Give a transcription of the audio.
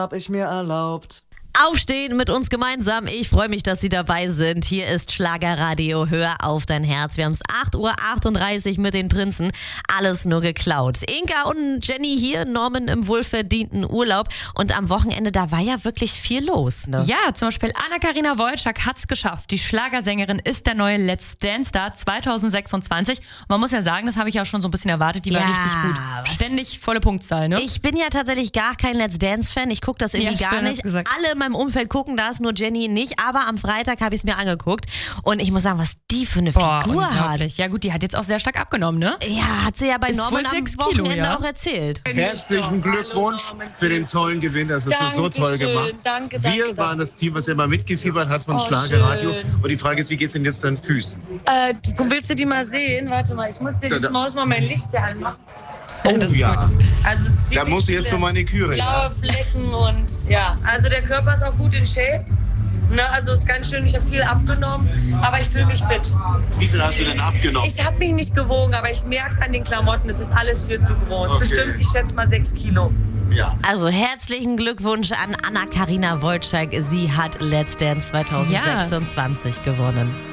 hab ich mir erlaubt. Aufstehen mit uns gemeinsam. Ich freue mich, dass Sie dabei sind. Hier ist Schlagerradio. Hör auf dein Herz. Wir haben es 8:38 Uhr mit den Prinzen. Alles nur geklaut. Inka und Jenny hier, Norman im wohlverdienten Urlaub. Und am Wochenende, da war ja wirklich viel los. Ne? Ja, zum Beispiel Anna-Karina Wojcik hat's geschafft. Die Schlagersängerin ist der neue Let's Dance-Star 2026. Und man muss ja sagen, das habe ich ja schon so ein bisschen erwartet. Die war richtig gut. Ständig volle Punktzahl, ne? Ich bin ja tatsächlich gar kein Let's Dance-Fan. Ich gucke das irgendwie gar nicht. Alle in meinem Umfeld gucken das, nur Jenny nicht. Aber am Freitag habe ich es mir angeguckt. Und ich muss sagen, was die für eine Figur hat. Ja gut, die hat jetzt auch sehr stark abgenommen, ne? Ja, hat sie ja bei Norman am Wochenende Kilo, auch erzählt. Herzlichen Glückwunsch für den tollen Gewinn. Das hast du so toll gemacht. Danke. Wir waren das Team, was immer mitgefiebert hat von Schlagerradio. Und die Frage ist, wie geht's denn jetzt deinen Füßen? Willst du die mal sehen? Warte mal, ich muss dir das Maus mal mein Licht hier anmachen. Oh ja, Also es ist da musst du jetzt für meine Küre. blaue Flecken und ja, also der Körper ist auch gut in Shape. Ne, also ist ganz schön, ich habe viel abgenommen, aber ich fühle mich fit. Wie viel hast du denn abgenommen? Ich habe mich nicht gewogen, aber ich merke es an den Klamotten, es ist alles viel zu groß. Okay. Bestimmt, ich schätze mal 6 Kilo. Ja. Also herzlichen Glückwunsch an Anna-Karina Wojcik. Sie hat Let's Dance 2026 gewonnen.